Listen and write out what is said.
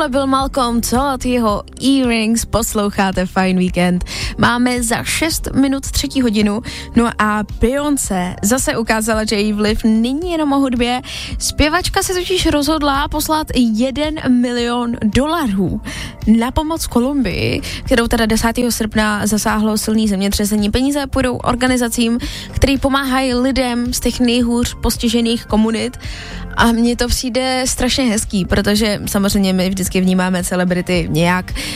Tohle byl Malcolm Todd, jeho Earrings, posloucháte Fajn víkend. Máme za 6 minut 3. hodinu, no a Beyoncé zase ukázala, že její vliv není jenom o hudbě. Zpěvačka se totiž rozhodla poslat $1 milion na pomoc Kolumbii, kterou teda 10. srpna zasáhlo silný zemětřesení. Peníze půjdou organizacím, které pomáhají lidem z těch nejhůř postižených komunit. A mně to přijde strašně hezký, protože samozřejmě my vždycky vnímáme celebrity nějak,